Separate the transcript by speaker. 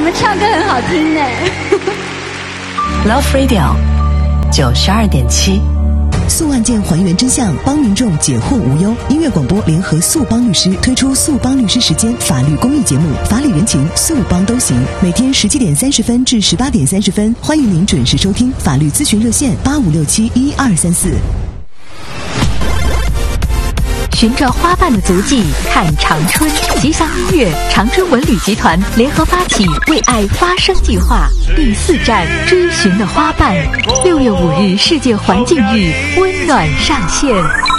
Speaker 1: 们唱歌很好听呢。
Speaker 2: Love Radio 92.7，
Speaker 3: 诉案件还原真相，帮民众解惑无忧。音乐广播联合诉帮律师推出诉帮律师时间法律公益节目，法理人情诉帮都行，每天17点30分至18点30分，欢迎您准时收听。法律咨询热线85671234。
Speaker 4: 寻着花瓣的足迹，看长春。吉祥音乐、长春文旅集团联合发起“为爱发声”计划，第4站追寻的花瓣，6月5日世界环境日温暖上线。